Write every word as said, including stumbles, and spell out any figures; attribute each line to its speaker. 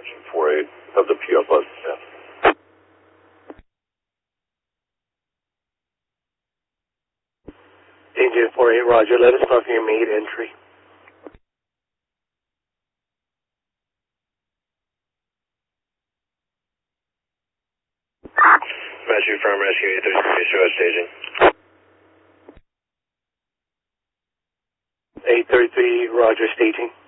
Speaker 1: Action four eight of the P O bus. Yeah.
Speaker 2: Agent four eight, roger. Let us know if you made entry.
Speaker 1: Rescue from Rescue eight thirty-three, show us staging.
Speaker 2: eight thirty-three, roger, staging.